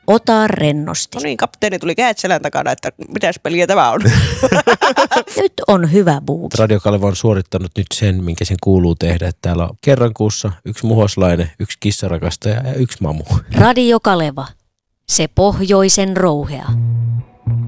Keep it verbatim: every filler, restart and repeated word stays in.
Ota rennosti. No niin, kapteeni tuli kädet selän takana, että mitäs peliä tämä on. Nyt on hyvä buuki. Radio Kaleva on suorittanut nyt sen, minkä sen kuuluu tehdä. Että täällä on kerran kuussa yksi muhoslainen, yksi kissarakastaja ja yksi mamu. Radio Kaleva. Se pohjoisen rouhea.